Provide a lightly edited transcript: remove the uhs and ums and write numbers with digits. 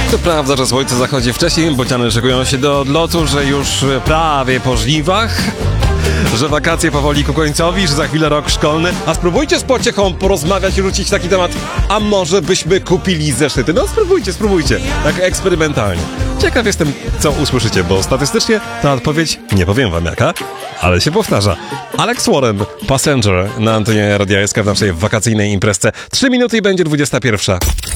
To prawda, że słońce zachodzi wcześniej, bociany szykują się do odlotu, że już prawie po żniwach, że wakacje powoli ku końcowi, że za chwilę rok szkolny. A spróbujcie z pociechą porozmawiać i rzucić taki temat, a może byśmy kupili zeszyty? No spróbujcie, tak eksperymentalnie. Ciekaw jestem, co usłyszycie, bo statystycznie ta odpowiedź, nie powiem wam jaka, ale się powtarza. Alex Warren, Passenger na antenie Radia SK w naszej wakacyjnej imprezce. 3 minuty i będzie 21.